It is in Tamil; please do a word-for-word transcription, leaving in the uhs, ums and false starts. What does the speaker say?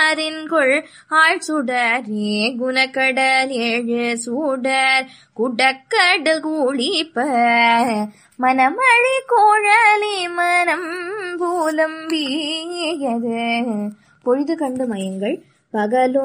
ஆரின்கொள் ஆள் சுடரே குணக்கடல் ஏழு சூடர் குடக்கடல் கூளிப்ப மனமழை கோழலி மனம் பூலம் வீயது. பொழுது கண்டு மயங்கள் பகலோ